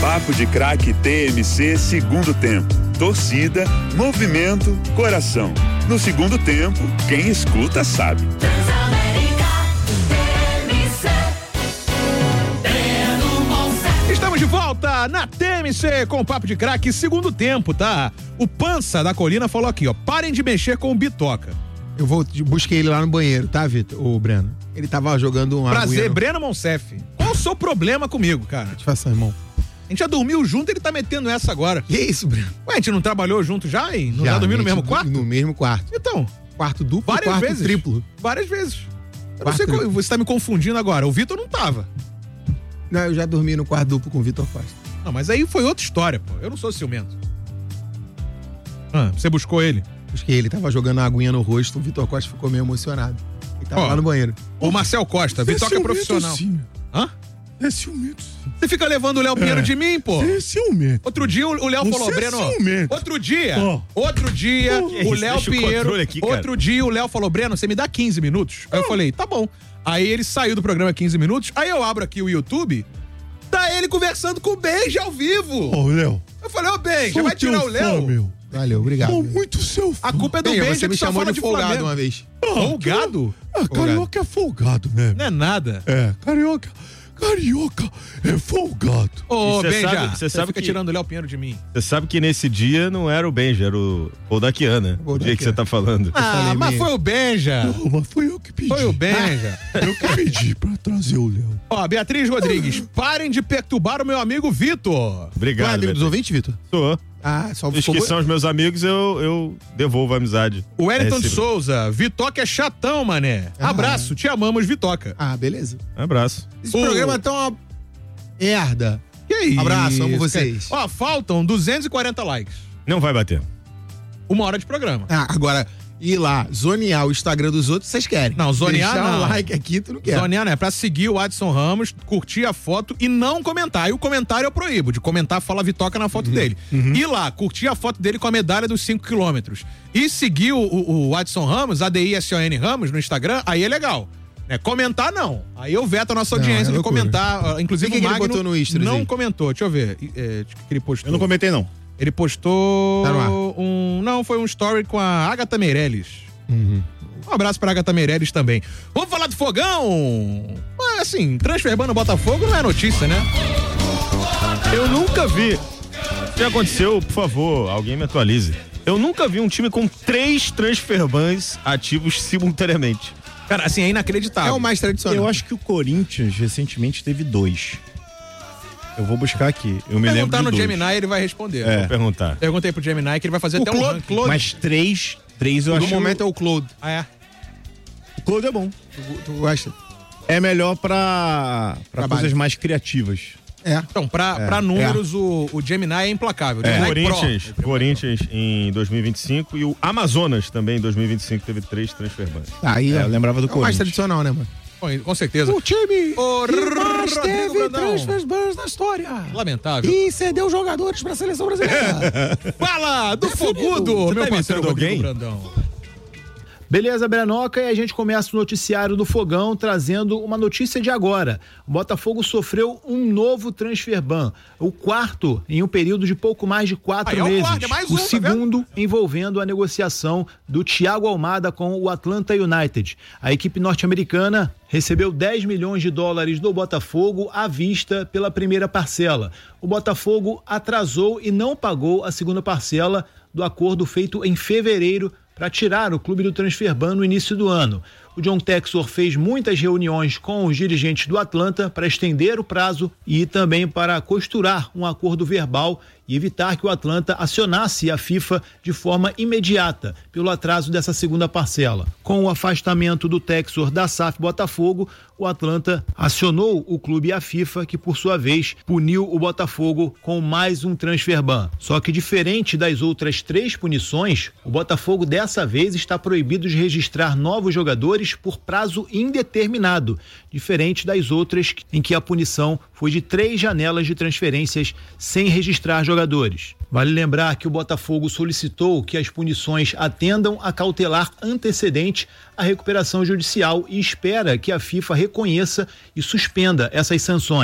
Papo de Craque TMC segundo tempo. Torcida, movimento, coração. No segundo tempo, quem escuta sabe. Estamos de volta na TMC com o Papo de Craque segundo tempo, tá? O Pança da Colina falou aqui, ó, parem de mexer com o Bitoca. Eu busquei ele lá no banheiro, tá, Vitor? O Breno. Ele tava jogando um Prazer, Breno Monsef. Qual o seu problema comigo, cara? Satisfação, irmão. A gente já dormiu junto e ele tá metendo essa agora. Que isso, Breno? Ué, a gente não trabalhou junto já, hein? Não já dormiu no mesmo quarto? No mesmo quarto. Então. Quarto duplo, várias quarto vezes, triplo. Várias vezes. Eu não sei qual, você tá me confundindo agora. O Vitor não tava. Não, eu já dormi no quarto duplo com o Vitor Costa. Não, mas aí foi outra história, pô. Eu não sou ciumento. Você buscou ele? Busquei ele, tava jogando a aguinha no rosto, o Vitor Costa ficou meio emocionado. Ele tava lá no banheiro. O Marcel Costa, Vitor que é profissional. Sim. Hã? É ciumento. Você fica levando o Léo Pinheiro de mim, pô? É ciumento. Outro dia o Léo falou, Breno. Outro dia, o Léo Pinheiro. Outro dia o Léo falou, Breno, você me dá 15 minutos? Aí eu falei, tá bom. Aí ele saiu do programa 15 minutos, aí eu abro aqui o YouTube, tá ele conversando com o Benja ao vivo. Ô, Léo. Eu falei, Benja, vai tirar o Léo? Meu. Valeu, obrigado. Sou muito seu fã. A culpa é do Benja, você me chamou de folgado Flamengo. uma vez. Folgado? Carioca é folgado, né? Não é nada. É, carioca é folgado. Ô, Benja, você sabe fica que tirando o Léo Pinheiro de mim. Você sabe que nesse dia não era o Benja, era o Daquian, né? O dia que você tá falando. Mas foi o Benja. Não, mas foi eu que pedi. Foi o Benja. Eu que pedi pra trazer o Léo. Ó, Beatriz Rodrigues, parem de perturbar o meu amigo Vitor. Obrigado. Tu é amigo Beatriz. dos ouvintes, Vitor? Sou. Só Os que são os meus amigos, eu devolvo a amizade. O Wellington de Souza, Vitoca é chatão, mané. Abraço, te amamos, Vitoca. Beleza. Abraço. Esse programa tá uma merda. Que isso? Abraço, amo vocês. Ó, faltam 240 likes. Não vai bater. 1 hora de programa. Agora, ir lá, zonear o Instagram dos outros, vocês querem. Não, zonear deixar não. um like aqui, tu não quer. Zonear não, é pra seguir o Adson Ramos, curtir a foto e não comentar. E o comentário eu proíbo, de comentar, fala Vitoca na foto dele. Ir lá, curtir a foto dele com a medalha dos 5 quilômetros. E seguir o Adson Ramos, ADISON Ramos, no Instagram, aí é legal. Comentar não. Aí eu veto a nossa audiência de comentar. Inclusive o Magno botou no Insta, não comentou. Deixa eu ver. Que ele postou. Eu não comentei, não. Ele postou Tá no ar. Não, foi um story com a Agatha Meirelles. Um abraço pra Agatha Meirelles também. Vamos falar do Fogão? Mas assim, transferbando o Botafogo não é notícia, né? Eu nunca vi. O que aconteceu, por favor, alguém me atualize. Eu nunca vi um time com 3 transferbans ativos simultaneamente. Cara, assim, é inacreditável. É o mais tradicional. Eu acho que o Corinthians recentemente teve 2. Eu vou buscar aqui. Eu me lembro Perguntar de no 2. Gemini, ele vai responder. Vou perguntar. Perguntei pro Gemini que ele vai fazer até um ranking. Mas 3 eu No acho. momento é o Claude. Ah, é? O Claude é bom. Tu gosta? É melhor pra coisas mais criativas. Então, pra números, o Gemini é implacável. O Corinthians em 2025 e o Amazonas também em 2025 teve 3 transferbans. Aí eu lembrava do é o mais Corinthians. tradicional, né, mano? Com certeza. O time que mais Rodrigo teve Brandão. transfers na história. Lamentável. E cedeu jogadores pra seleção brasileira. Fala do Fogudo, Você meu tá parceiro imitando Rodrigo alguém? Brandão. Beleza, Brenoca, e a gente começa o noticiário do Fogão trazendo uma notícia de agora. O Botafogo sofreu um novo transfer ban, o 4º em um período de pouco mais de 4 meses. quarto, é mais um, o tá segundo envolvendo a negociação do Thiago Almada com o Atlanta United. A equipe norte-americana recebeu 10 milhões de dólares do Botafogo à vista pela primeira parcela. O Botafogo atrasou e não pagou a segunda parcela do acordo feito em fevereiro para tirar o clube do transfer ban no início do ano. O John Textor fez muitas reuniões com os dirigentes do Atlanta para estender o prazo e também para costurar um acordo verbal e evitar que o Atlanta acionasse a FIFA de forma imediata pelo atraso dessa segunda parcela. Com o afastamento do Textor da SAF Botafogo, o Atlanta acionou o clube e a FIFA, que por sua vez puniu o Botafogo com mais um transfer ban. Só que diferente das outras 3 punições, o Botafogo dessa vez está proibido de registrar novos jogadores por prazo indeterminado, diferente das outras em que a punição foi de 3 janelas de transferências sem registrar jogadores. Vale lembrar que o Botafogo solicitou que as punições atendam a cautelar antecedente à recuperação judicial e espera que a FIFA reconheça e suspenda essas sanções.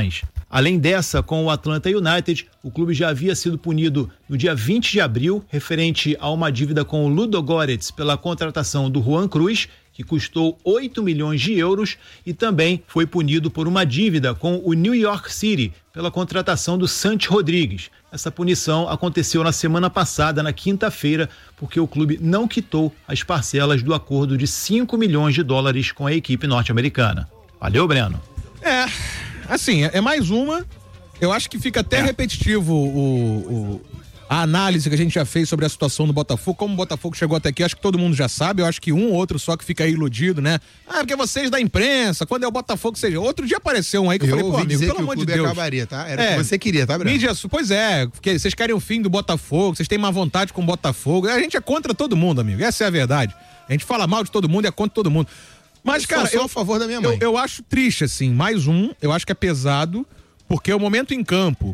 Além dessa, com o Atlanta United, o clube já havia sido punido no dia 20 de abril, referente a uma dívida com o Ludogorets pela contratação do Juan Cruz, que custou 8 milhões de euros, e também foi punido por uma dívida com o New York City pela contratação do Santi Rodrigues. Essa punição aconteceu na semana passada, na quinta-feira, porque o clube não quitou as parcelas do acordo de 5 milhões de dólares com a equipe norte-americana. Valeu, Breno. Assim, é mais uma. Eu acho que fica até repetitivo a análise que a gente já fez sobre a situação do Botafogo. Como o Botafogo chegou até aqui, acho que todo mundo já sabe. Eu acho que um ou outro só que fica aí iludido, né? Porque vocês da imprensa, quando é o Botafogo, seja. Outro dia apareceu um aí que eu falei, pô, amigo, pelo amor de Deus. Acabaria, tá? Era o que você queria, tá, Breno? Pois é, porque vocês querem o fim do Botafogo, vocês têm má vontade com o Botafogo. A gente é contra todo mundo, amigo. Essa é a verdade. A gente fala mal de todo mundo e é contra todo mundo. Mas, cara, eu a favor da minha mãe. Eu acho triste, assim, mais um, eu acho que é pesado, porque o momento em campo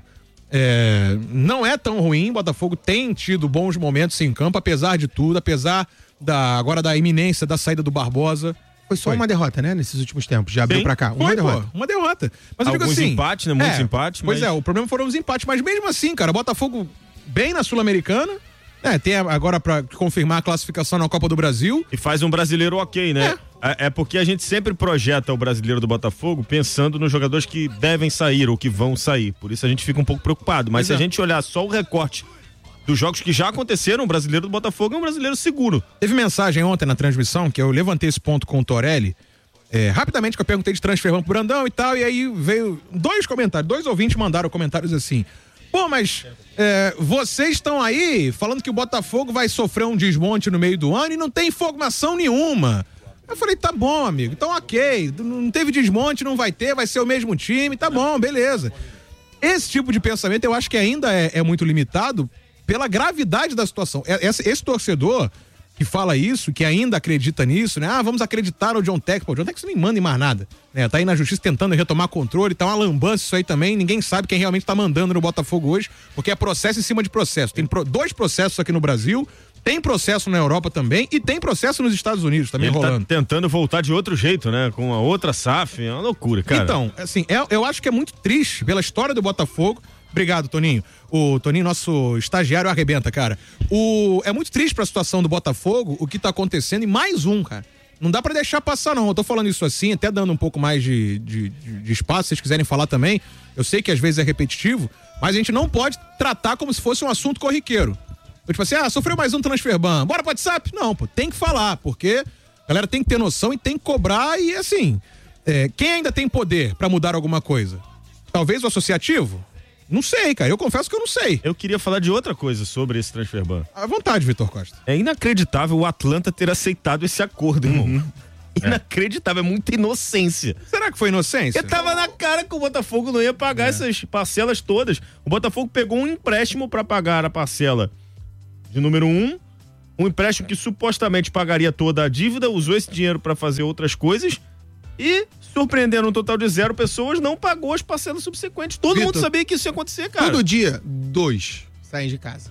não é tão ruim. O Botafogo tem tido bons momentos em campo, apesar de tudo, apesar agora da iminência da saída do Barbosa. Foi só uma derrota, né? Nesses últimos tempos, de abril pra cá. Uma derrota. Uma derrota. Mas alguns eu digo assim, empates, né? Muitos empates. Pois o problema foram os empates, mas mesmo assim, cara, o Botafogo bem na Sul-Americana, tem agora pra confirmar a classificação na Copa do Brasil. E faz um brasileiro ok, né? É porque a gente sempre projeta o brasileiro do Botafogo pensando nos jogadores que devem sair ou que vão sair. Por isso a gente fica um pouco preocupado. Mas se a gente olhar só o recorte dos jogos que já aconteceram, o brasileiro do Botafogo é um brasileiro seguro. Teve mensagem ontem na transmissão, que eu levantei esse ponto com o Torelli, rapidamente, que eu perguntei de transfer pro Brandão e tal, e aí veio dois comentários, 2 ouvintes mandaram comentários assim: pô, mas vocês estão aí falando que o Botafogo vai sofrer um desmonte no meio do ano e não tem informação nenhuma. Eu falei, tá bom, amigo, então ok, não teve desmonte, não vai ter, vai ser o mesmo time, tá bom, beleza. Esse tipo de pensamento eu acho que ainda é muito limitado pela gravidade da situação. Esse torcedor que fala isso, que ainda acredita nisso, né? Vamos acreditar no John Tex. Pô, o John Tex nem manda em mais nada, né? Tá aí na justiça tentando retomar controle, tá uma lambança isso aí também, ninguém sabe quem realmente tá mandando no Botafogo hoje, porque é processo em cima de processo. Tem 2 processos aqui no Brasil, tem processo na Europa também e tem processo nos Estados Unidos também rolando. Tá tentando voltar de outro jeito, né? Com a outra SAF, é uma loucura, cara. Então, assim, eu acho que é muito triste pela história do Botafogo. Obrigado, Toninho. O Toninho, nosso estagiário, arrebenta, cara. É muito triste pra situação do Botafogo o que tá acontecendo, e mais um, cara. Não dá pra deixar passar, não. Eu tô falando isso assim, até dando um pouco mais de espaço, se vocês quiserem falar também. Eu sei que às vezes é repetitivo, mas a gente não pode tratar como se fosse um assunto corriqueiro. Tipo assim, sofreu mais um transfer ban, bora pro WhatsApp? Não, pô, tem que falar, porque a galera tem que ter noção e tem que cobrar, e assim, quem ainda tem poder pra mudar alguma coisa? Talvez o associativo? Não sei, cara, eu confesso que eu não sei. Eu queria falar de outra coisa sobre esse transfer ban. À vontade, Vitor Costa. É inacreditável o Atlanta ter aceitado esse acordo, irmão. Inacreditável, é muita inocência. Será que foi inocência? Porque tava na cara que o Botafogo não ia pagar essas parcelas todas. O Botafogo pegou um empréstimo pra pagar a parcela de número 1, um empréstimo que supostamente pagaria toda a dívida, usou esse dinheiro pra fazer outras coisas e, surpreendendo um total de 0 pessoas, não pagou as parcelas subsequentes. Todo mundo sabia que isso ia acontecer, cara. Todo dia, 2 saem de casa.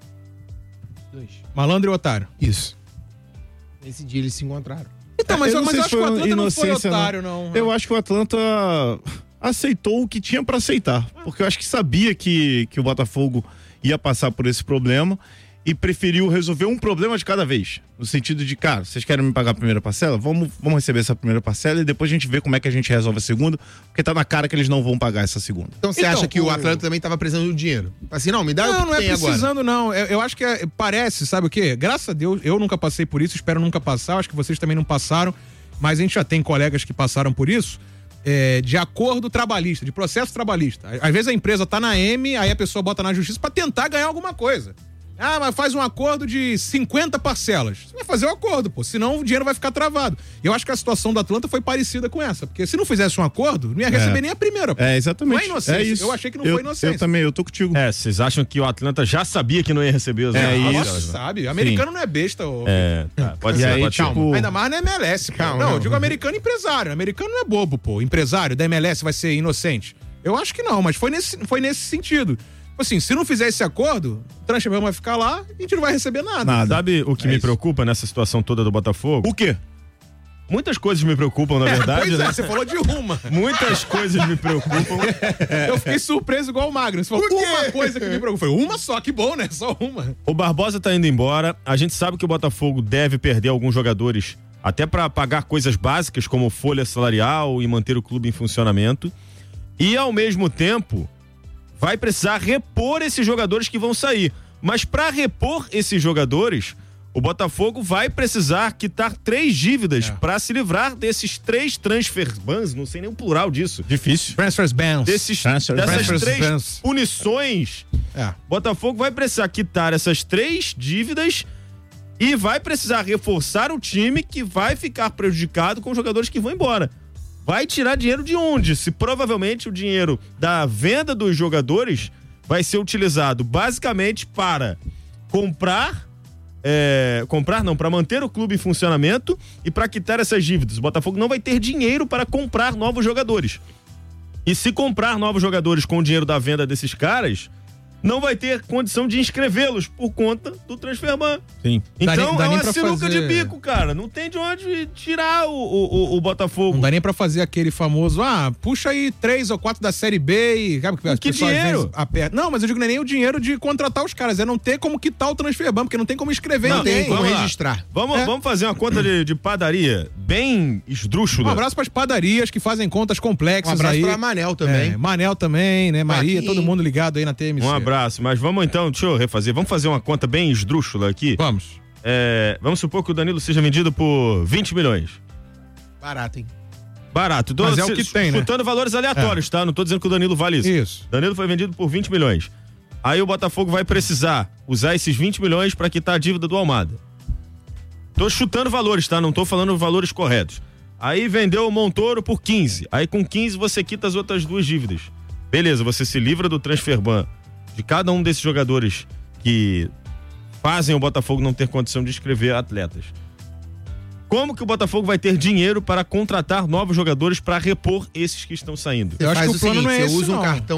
2. Malandro e otário. Isso. Nesse dia eles se encontraram. Então, mas eu acho que o Atlanta não foi inocência, otário, não. Eu acho que o Atlanta aceitou o que tinha pra aceitar. Porque eu acho que sabia que o Botafogo ia passar por esse problema e preferiu resolver um problema de cada vez. No sentido de, cara, vocês querem me pagar a primeira parcela? Vamos receber essa primeira parcela e depois a gente vê como é que a gente resolve a segunda, porque tá na cara que eles não vão pagar essa segunda. Então você acha que o Atlanta também tava precisando do dinheiro? Assim, não, me dá o que não é tem precisando, agora. não. Eu acho que parece, sabe o quê? Graças a Deus, eu nunca passei por isso, espero nunca passar, acho que vocês também não passaram, mas a gente já tem colegas que passaram por isso, de acordo trabalhista, de processo trabalhista. Às vezes a empresa tá na M, aí a pessoa bota na justiça pra tentar ganhar alguma coisa. Mas faz um acordo de 50 parcelas. Você vai fazer o acordo, pô. Senão o dinheiro vai ficar travado. E eu acho que a situação da Atlanta foi parecida com essa. Porque se não fizesse um acordo, não ia receber nem a primeira, pô. Exatamente. Não é inocência. É isso. Eu achei que não foi inocência. Eu também, eu tô contigo. Vocês acham que o Atlanta já sabia que não ia receber as Nossa, sabe? Americano não é besta, ô. Pode ser, pode ser. Calma. Ainda mais na MLS, calma. Não, eu digo americano empresário. Americano não é bobo, pô. Empresário da MLS vai ser inocente. Eu acho que não, mas foi nesse sentido. Assim, se não fizer esse acordo, o transfer vai ficar lá e a gente não vai receber nada. Sabe o que me preocupa nessa situação toda do Botafogo? O quê? Muitas coisas me preocupam, na verdade, Pois né? é, você falou de uma. Muitas coisas me preocupam. Eu fiquei surpreso igual o Magno. Você falou uma coisa que me preocupa. Foi uma só, que bom, né? Só uma. O Barbosa tá indo embora. A gente sabe que o Botafogo deve perder alguns jogadores até para pagar coisas básicas como folha salarial e manter o clube em funcionamento. E ao mesmo tempo vai precisar repor esses jogadores que vão sair. Mas para repor esses jogadores, o Botafogo vai precisar quitar 3 dívidas para se livrar desses 3 transfer bans, não sei nem o plural disso. Difícil. Transfers bans. Dessas Transfer 3 bans. punições. É. Botafogo vai precisar quitar essas 3 dívidas e vai precisar reforçar o time que vai ficar prejudicado com os jogadores que vão embora. Vai tirar dinheiro de onde? Se provavelmente o dinheiro da venda dos jogadores vai ser utilizado basicamente para para manter o clube em funcionamento e para quitar essas dívidas. O Botafogo não vai ter dinheiro para comprar novos jogadores. E se comprar novos jogadores com o dinheiro da venda desses caras, não vai ter condição de inscrevê-los por conta do transferban. Sim. Então Dá é nem uma pra sinuca fazer- de bico, cara. Não tem de onde tirar o Botafogo. Não dá nem pra fazer aquele famoso, puxa aí 3 ou 4 da Série B e... Sabe, as Que pessoas às dinheiro? vezes apertam. Não, mas eu digo não é nem o dinheiro de contratar os caras, é não ter como quitar o transferban, porque não tem como escrever Não ninguém. Tem como Vamos lá. registrar. Vamos fazer uma conta de padaria bem Um esdrúxula. abraço pras padarias que fazem contas Um complexas abraço aí. pra Manel também. Manel também, né? Maria, Marquinhos. todo mundo ligado aí na TMC. Um abraço. Mas vamos então, deixa eu refazer. Vamos fazer uma conta bem esdrúxula aqui. Vamos. Vamos supor que o Danilo seja vendido por 20 milhões. Barato, hein? Barato. Mas é o que tem, né? Chutando valores aleatórios, tá? Não tô dizendo que o Danilo vale isso. Isso. Danilo foi vendido por 20 milhões. Aí o Botafogo vai precisar usar esses 20 milhões para quitar a dívida do Almada. Tô chutando valores, tá? Não tô falando valores corretos. Aí vendeu o Montoro por 15. Aí com 15 você quita as outras 2 dívidas. Beleza, você se livra do transferban de cada um desses jogadores que fazem o Botafogo não ter condição de inscrever atletas. Como que o Botafogo vai ter dinheiro para contratar novos jogadores para repor esses que estão saindo? Eu acho Faz que o o plano seguinte, não é você esse, usa não.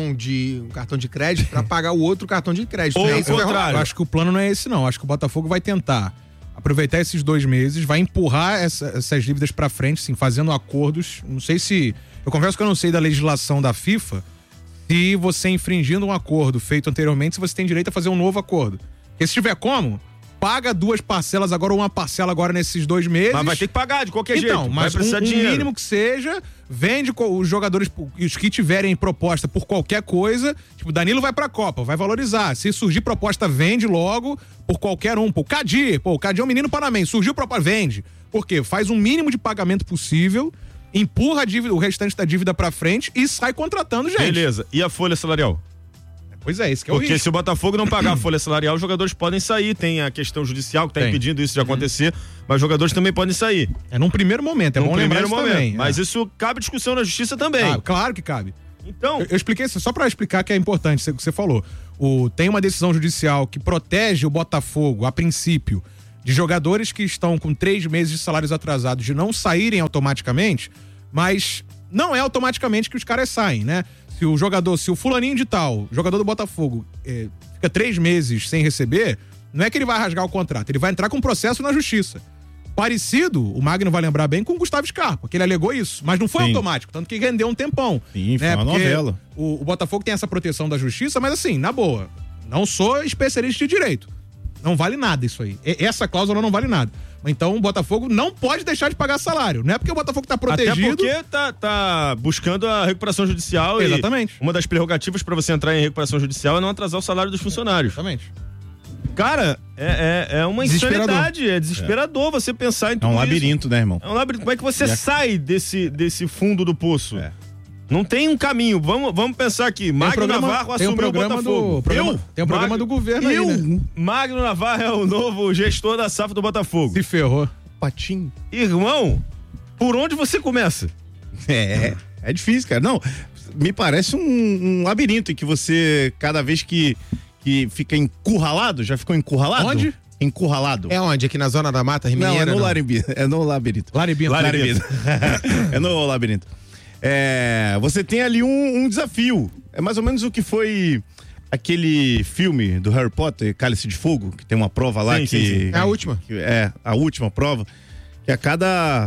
um cartão de crédito pra pagar o outro cartão de crédito. Ou né? o Isso vai rolar. contrário. Eu acho que o plano não é esse, não. Acho que o Botafogo vai tentar aproveitar esses 2 meses, vai empurrar essas dívidas pra frente, sim, fazendo acordos. Não sei se... Eu confesso que eu não sei da legislação da FIFA, se você infringindo um acordo feito anteriormente, se você tem direito a fazer um novo acordo. Porque se tiver como, paga 2 parcelas agora, ou uma parcela agora nesses 2 meses. Mas vai ter que pagar de qualquer jeito. Então, Vai mas precisar de um dinheiro. mínimo que seja, vende os jogadores, os que tiverem proposta por qualquer coisa, tipo, Danilo vai pra Copa, vai valorizar. Se surgir proposta, vende logo por qualquer um. O Cadi é um menino panamenho, surgiu proposta, vende. Por quê? Faz um mínimo de pagamento possível, empurra a dívida, o restante da dívida pra frente e sai contratando gente. Beleza. E a folha salarial? Pois é, isso que é o Porque risco. se o Botafogo não pagar a folha salarial, os jogadores podem sair. Tem a questão judicial que tá Tem. impedindo isso de acontecer, mas os jogadores também podem sair. É num primeiro momento, é Num bom lembrar primeiro isso momento. também. Mas isso cabe discussão na justiça também. Claro que cabe. Então, Eu expliquei isso só pra explicar que é importante, o que você falou. Tem uma decisão judicial que protege o Botafogo, a princípio, de jogadores que estão com 3 meses de salários atrasados de não saírem automaticamente, mas não é automaticamente que os caras saem, né? Se o fulaninho de tal, jogador do Botafogo, fica 3 meses sem receber, não é que ele vai rasgar o contrato, ele vai entrar com um processo na justiça. Parecido, o Magno vai lembrar bem, com o Gustavo Scarpa, que ele alegou isso, mas não foi Sim. automático, tanto que rendeu um tempão. Sim, foi né? uma Porque novela. O Botafogo tem essa proteção da justiça, mas assim, na boa, não sou especialista de direito. Não vale nada isso aí. Essa cláusula não vale nada. Então o Botafogo não pode deixar de pagar salário. Não é porque o Botafogo tá protegido. até porque tá buscando a recuperação judicial. Exatamente. E uma das prerrogativas para você entrar em recuperação judicial é não atrasar o salário dos funcionários. Exatamente. Cara, é uma Desesperador. insanidade. É desesperador você pensar em É tudo um isso. labirinto, né, irmão? É um labirinto. Como é que você sai desse fundo do poço? É. Não tem um caminho. Vamos pensar aqui. Magno Navarro tem um assumiu o programa Botafogo. tem um programa do governo aí, né? Magno Navarro é o novo gestor da SAF do Botafogo. Se ferrou. Patinho. Irmão, por onde você começa? É difícil, cara. Não, me parece um labirinto em que você, cada vez que fica encurralado, já ficou encurralado? Onde? Encurralado. É onde? Aqui na Zona da Mata, Rio Não, Mineira? é no não? labirinto. É no labirinto. Laribinto. É no labirinto. Você tem ali um desafio. É mais ou menos o que foi aquele filme do Harry Potter, Cálice de Fogo, que tem uma prova lá Sim, que... sim, sim. É a última. É, a última prova, que a cada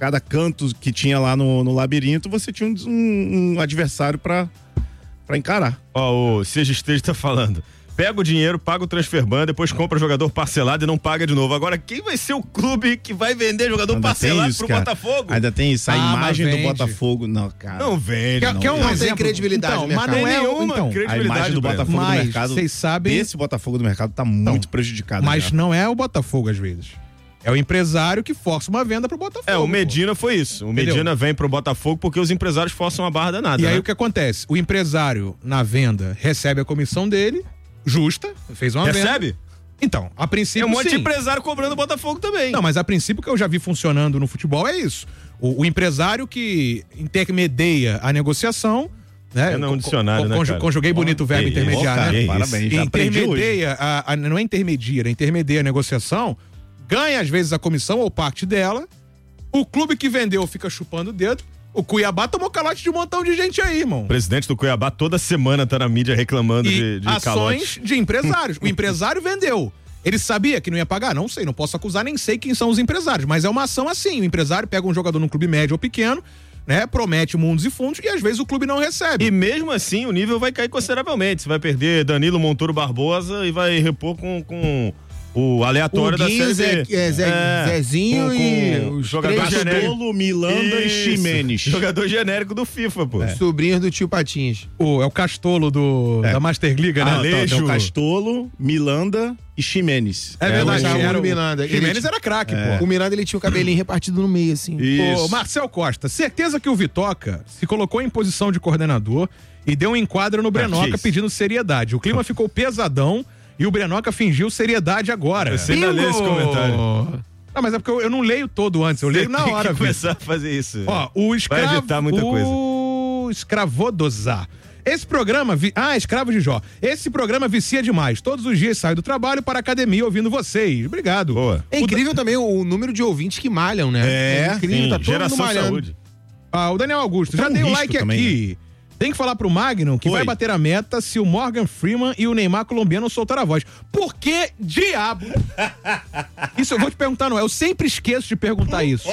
cada canto que tinha lá no labirinto, você tinha um adversário pra encarar. Ó, o Seja Esteja tá falando. Pega o dinheiro, paga o transfer ban, depois compra jogador parcelado e não paga de novo. Agora, quem vai ser o clube que vai vender jogador Ainda parcelado isso, pro cara. Botafogo? Ainda tem isso, a imagem mas do vende. Botafogo. Não, cara. Não vende. Quer um Não tem exemplo? credibilidade Então, no mas não mercado. é Nenhuma então, A credibilidade imagem do Breno. Botafogo no Mas mercado. vocês sabem- Esse Botafogo do mercado tá muito prejudicado. mas já. não é o Botafogo às vezes. É o empresário que força uma venda pro Botafogo. O Medina foi isso. O Entendeu? Medina vem pro Botafogo porque os empresários forçam a barra danada. E aí né? o que acontece? O empresário, na venda, recebe a comissão dele, justa, fez uma venda. Recebe? Então, a princípio, É um monte de sim. empresário cobrando o Botafogo também. Não, mas a princípio que eu já vi funcionando no futebol é isso. O empresário que intermedia a negociação, né? É no dicionário, né, cara? Conjuguei bonito o verbo Que intermediar, isso, né? que Parabéns, já aprendi hoje. Intermedia, não é intermedia, intermedia a negociação, ganha às vezes a comissão ou parte dela, o clube que vendeu fica chupando o dedo, o Cuiabá tomou calote de um montão de gente aí, irmão. O presidente do Cuiabá toda semana tá na mídia reclamando E de ações calote. de empresários. O empresário vendeu. Ele sabia que não ia pagar? Não sei, não posso acusar, nem sei quem são os empresários, mas é uma ação assim. O empresário pega um jogador num clube médio ou pequeno, né? Promete mundos e fundos e às vezes o clube não recebe. E mesmo assim o nível vai cair consideravelmente. Você vai perder Danilo Montoro Barbosa e vai repor com o aleatório da Guinho, Série B. Zezinho e com os jogador três genérico. Castolo, Milanda e Isso. Ximenes. Jogador genérico do FIFA, pô. sobrinhos do tio Patinhas. É o Castolo da Master Liga, né? Tem o Castolo, Milanda e Ximenes. É verdade, o era o Miranda. Jimenez era craque, pô. O Miranda, ele tinha o cabelinho repartido no meio, assim. Ô, Marcel Costa, certeza que o Vitoca se colocou em posição de coordenador e deu um enquadro no Brenoca que isso. pedindo seriedade. O clima ficou pesadão e o Brenoca fingiu seriedade agora. Você ainda lê esse comentário. Não, mas é porque eu não leio todo antes, eu leio na hora, Tem que Vitor. começar a fazer isso. Ó, o Vai evitar muita coisa. O Escravodosar. Esse programa... Escravo de Jó. Esse programa vicia demais. Todos os dias saio do trabalho para a academia ouvindo vocês. Obrigado. Boa. É incrível também o número de ouvintes que malham, né? É, incrível, Sim, tá todo geração mundo malhando. saúde. O Daniel Augusto, já um dei o risco like também, aqui. Tem que falar pro Magnum que Oi. vai bater a meta se o Morgan Freeman e o Neymar colombiano soltar a voz. Por que diabo? Isso eu vou te perguntar, não é? Eu sempre esqueço de perguntar isso.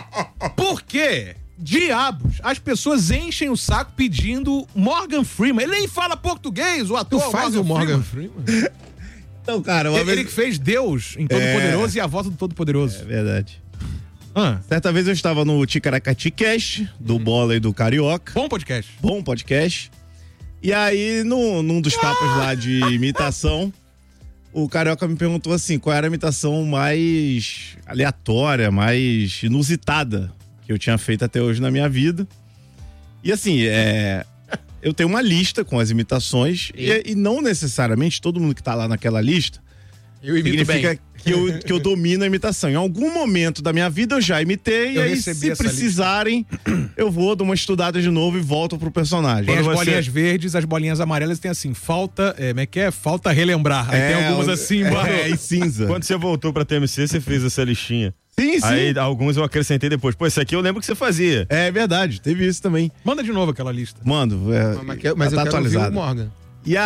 Por que diabos as pessoas enchem o saco pedindo Morgan Freeman? Ele nem fala português, o Tu ator faz o Morgan Freeman? Então, cara, uma Ele vez... que fez Deus em Todo-Poderoso e a volta do Todo-Poderoso. É verdade. Ah, Certa vez eu estava no Ticaracati Cast, do Bola e do Carioca. bom podcast. Bom podcast. E aí, num dos papos lá de imitação, o Carioca me perguntou assim, qual era a imitação mais aleatória, mais inusitada que eu tinha feito até hoje na minha vida. E assim, eu tenho uma lista com as imitações e não necessariamente todo mundo que tá lá naquela lista Eu imito significa bem. que eu domino a imitação. Em algum momento da minha vida eu já imitei, e Eu aí recebi se essa precisarem, eu vou, dou uma estudada de novo e volto pro personagem. Tem as Quando você- bolinhas verdes, as bolinhas amarelas tem assim, falta, como é que é? Falta relembrar. Aí tem algumas assim embaixo. e cinza. Quando você voltou pra TMC, você fez essa listinha. Sim, sim. Aí alguns eu acrescentei depois. Pô, esse aqui eu lembro que você fazia. É verdade, teve isso também. Manda de novo aquela lista. Mando, Mas eu tá quero ouvir o atualizado. Morgan. E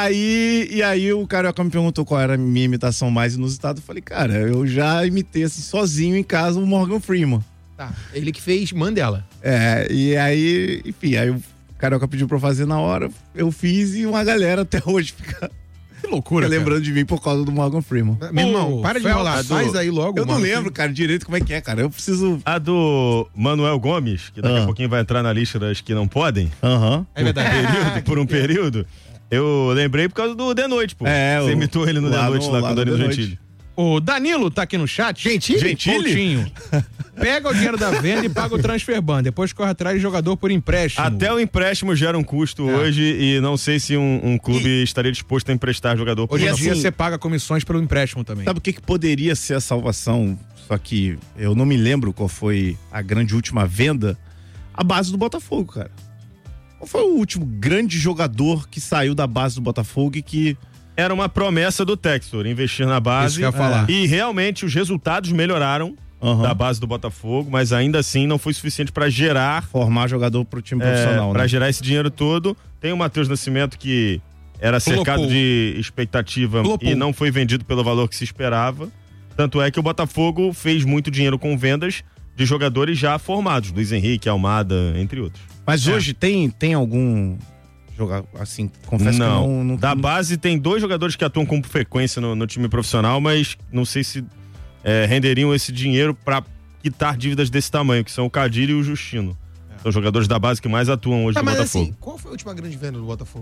aí o Carioca me perguntou qual era a minha imitação mais inusitada. Eu falei, cara, eu já imitei assim sozinho em casa o Morgan Freeman. Tá, ele que fez Mandela. E aí, enfim, aí o Carioca pediu pra eu fazer na hora, eu fiz e uma galera até hoje fica Que loucura, cara. lembrando de mim por causa do Morgan Freeman. Meu irmão, para de Fel, enrolar. Faz aí logo. Eu não Morgan. lembro, cara, direito como é que é, cara. Eu preciso. A do Manuel Gomes, que daqui a pouquinho vai entrar na lista das que não podem, Aham. É verdade. por um período, eu lembrei por causa do The Noite, pô. Você imitou ele no The Noite lá com o Danilo Gentili. O Danilo tá aqui no chat. Gentili? Coutinho. Pega o dinheiro da venda e paga o transfer ban. Depois corre atrás de jogador por empréstimo. Até o empréstimo gera um custo hoje e não sei se um clube estaria disposto a emprestar jogador por Hoje em E dia assim- você paga comissões pelo empréstimo também. Sabe o que poderia ser a salvação? Só que eu não me lembro qual foi a grande última venda. A base do Botafogo, cara. Qual foi o último grande jogador que saiu da base do Botafogo e que... Era uma promessa do Textor, investir na base. Isso que eu ia falar. E realmente os resultados melhoraram da base do Botafogo, mas ainda assim não foi suficiente para gerar formar jogador pro time profissional, para né? gerar esse dinheiro todo. Tem o Matheus Nascimento que era cercado Flopou. de expectativa Flopou. e não foi vendido pelo valor que se esperava. Tanto é que o Botafogo fez muito dinheiro com vendas, de jogadores já formados, Luiz Henrique, Almada, entre outros. Mas hoje tem algum jogador, assim, confesso que não... Da base tem 2 jogadores que atuam com frequência no time profissional, mas não sei se renderiam esse dinheiro para quitar dívidas desse tamanho, que são o Cadilho e o Justino. São jogadores da base que mais atuam hoje no mas Botafogo. assim, qual foi a última grande venda do Botafogo?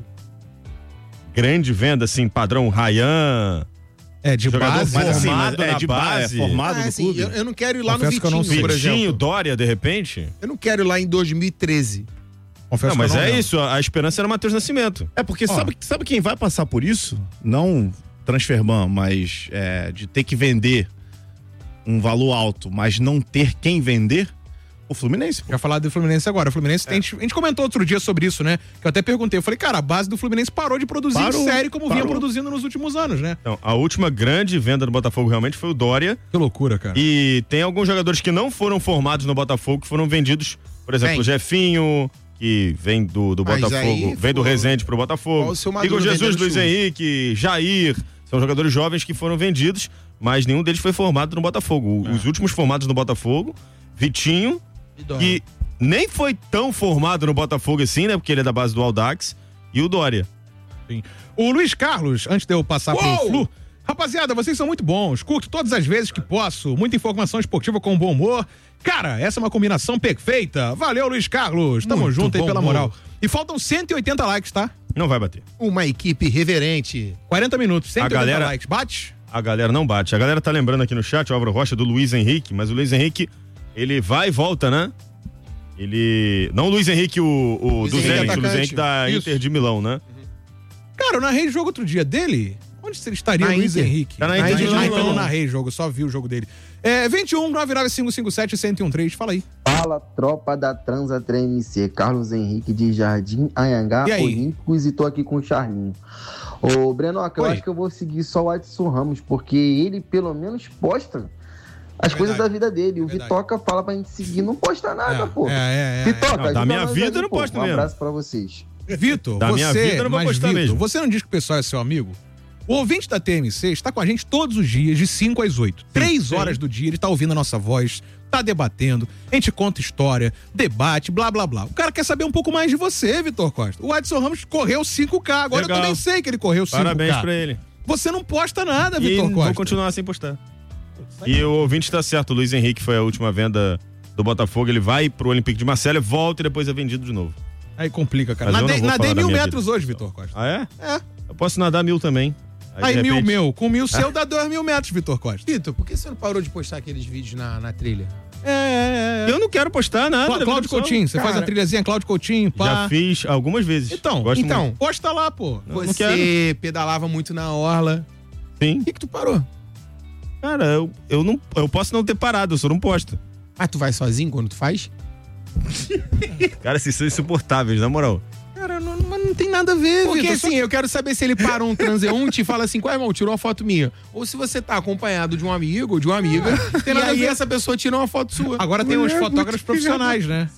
Grande venda, assim, padrão Ryan. De Jogador base. mais assim, formado né? na De base. formado no assim, clube. eu não quero ir lá Confesso no que eu não Vitinho, sei. por Vitinho, exemplo. Dória, de repente. Eu não quero ir lá em 2013. Confesso Não, mas que eu não lembro. isso, a esperança era o Matheus Nascimento. É porque sabe quem vai passar por isso? Não transferban, mas de ter que vender um valor alto, mas não ter quem vender? O Fluminense. Já falar do Fluminense agora. O Fluminense tem, a gente comentou outro dia sobre isso, né? Que eu até perguntei. Eu falei, cara, a base do Fluminense parou de produzir em série como vinha produzindo nos últimos anos, né? Então, a última grande venda do Botafogo realmente foi o Dória. Que loucura, cara. E tem alguns jogadores que não foram formados no Botafogo, que foram vendidos. Por exemplo, o Jefinho, que vem do Botafogo, vem do Resende pro Botafogo. Igor Jesus, Luiz Henrique, Jair. São jogadores jovens que foram vendidos, mas nenhum deles foi formado no Botafogo. Os últimos formados no Botafogo, Vitinho, que nem foi tão formado no Botafogo assim, né? Porque ele é da base do Audax, e o Dória. Sim. O Luiz Carlos, antes de eu passar pro Flu, rapaziada, vocês são muito bons, curto todas as vezes que posso, muita informação esportiva com bom humor. Cara, essa é uma combinação perfeita. Valeu, Luiz Carlos, tamo Muito junto aí bom pela humor. moral. E faltam 180 likes, tá? Não vai bater. Uma equipe reverente. 40 minutos, 180 galera- likes. Bate? A galera não bate. A galera tá lembrando aqui no chat, o Álvaro Rocha, do Luiz Henrique, mas o Luiz Henrique, ele vai e volta, né? Ele... Não o Luiz Henrique, o Luiz do Henrique Zenit, o atacante. Luiz Henrique da Isso. Inter de Milão, né? Cara, eu narrei jogo outro dia dele. Onde ele estaria, Na Luiz Inter. Henrique? Tá na Inter de então Milão. eu não narrei jogo, só vi o jogo dele. 21 99557 1013, fala aí. Fala, tropa da Transa TMC, Carlos Henrique de Jardim Anhangá, E aí? Olímpicos, e tô aqui com o Charlinho. Ô, Brenoca, eu Oi. acho que eu vou seguir só o Adson Ramos, porque ele pelo menos posta as coisas da vida dele. O Verdade. Vitoca fala pra gente seguir, não posta nada, pô. Vitoca, Não, da ajuda minha nós vida aí, não pô. posta Um mesmo. abraço pra vocês. Vitor, Da você, minha vida eu não vou mas postar Vitor, mesmo. você não diz que o pessoal é seu amigo? O ouvinte da TMC está com a gente todos os dias, de 5 às 8. 3 horas do dia, ele tá ouvindo a nossa voz, tá debatendo, a gente conta história, debate, blá, blá, blá. O cara quer saber um pouco mais de você, Vitor Costa. O Adson Ramos correu 5K, agora Legal. eu também sei que ele correu 5K. Parabéns pra ele. Você não posta nada, E Vitor Costa. vou continuar sem postar. E o ouvinte tá certo, o Luiz Henrique foi a última venda do Botafogo, ele vai pro Olympique de Marselha, volta e depois é vendido de novo. Aí complica, cara. Mas eu não vou Nadei falar da 1.000 minha metros hoje, Vitor Costa. Ah, é? É. Eu posso nadar 1000 também. Aí de 1.000 repente- meu, com 1.000 seu dá 2.000 metros, Vitor Costa. Vitor, por que você não parou de postar aqueles vídeos na trilha? Eu não quero postar nada. da vida Cláudio pessoal. Coutinho, você faz a Cara. trilhazinha Cláudio Coutinho, pá. Já fiz algumas vezes. Então, Gosto muito. posta lá, pô. Não Você pedalava muito na orla. Sim. Por que tu parou? Cara, eu posso não ter parado, eu só não posto. Ah, tu vai sozinho quando tu faz? Cara, vocês são insuportáveis, na moral. Cara, não tem nada a ver, Porque Vitor. assim, eu quero saber se ele para um transeunte e fala assim, qual é, irmão, tirou uma foto minha. Ou se você tá acompanhado de um amigo ou de uma amiga, e aí essa pessoa tira uma foto sua. Agora tem os fotógrafos profissionais, né?